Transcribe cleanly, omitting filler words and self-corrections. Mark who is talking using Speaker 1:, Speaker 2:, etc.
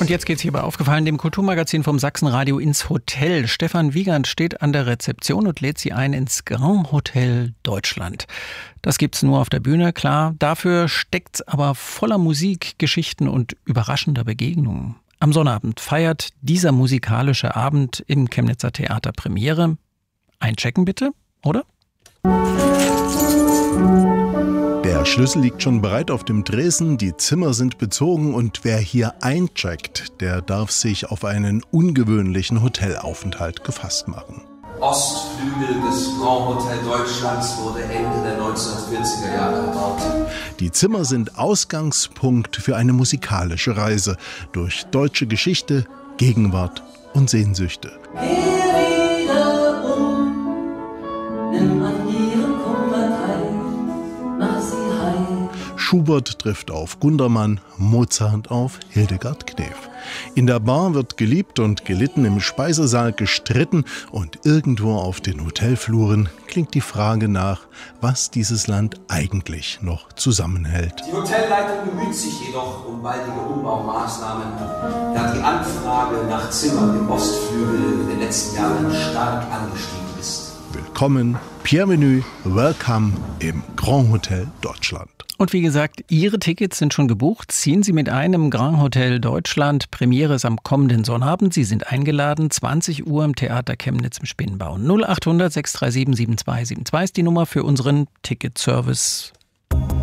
Speaker 1: Und jetzt geht's hier bei Aufgefallen, dem Kulturmagazin vom Sachsenradio, ins Hotel. Stefan Wiegand steht an der Rezeption und lädt Sie ein ins Grand Hotel Deutschland. Das gibt's nur auf der Bühne, klar. Dafür steckt's aber voller Musik, Geschichten und überraschender Begegnungen. Am Sonnabend feiert dieser musikalische Abend im Chemnitzer Theater Premiere. Einchecken bitte, oder?
Speaker 2: Der Schlüssel liegt schon bereit auf dem Tresen, die Zimmer sind bezogen und wer hier eincheckt, der darf sich auf einen ungewöhnlichen Hotelaufenthalt gefasst machen.
Speaker 3: Ostflügel des Grand Hotel Deutschlands wurde Ende der 1940er Jahre erbaut.
Speaker 2: Die Zimmer sind Ausgangspunkt für eine musikalische Reise durch deutsche Geschichte, Gegenwart und Sehnsüchte.
Speaker 4: Geh wieder nimm an ihrem Kummer teil, mach sie heil.
Speaker 2: Schubert trifft auf Gundermann, Mozart auf Hildegard Knef. In der Bar wird geliebt und gelitten, im Speisesaal gestritten und irgendwo auf den Hotelfluren klingt die Frage nach, was dieses Land eigentlich noch zusammenhält.
Speaker 3: Die Hotelleitung bemüht sich jedoch um baldige Umbaumaßnahmen, da die Anfrage nach Zimmern im Ostflügel in den letzten Jahren stark angestiegen ist.
Speaker 2: Willkommen, bienvenue, welcome im Grand Hotel Deutschland.
Speaker 1: Und wie gesagt, Ihre Tickets sind schon gebucht. Ziehen Sie mit einem Grand Hotel Deutschland. Premiere ist am kommenden Sonnabend. Sie sind eingeladen. 20 Uhr im Theater Chemnitz im Spinnbau. 0800 637 7272 ist die Nummer für unseren Ticketservice.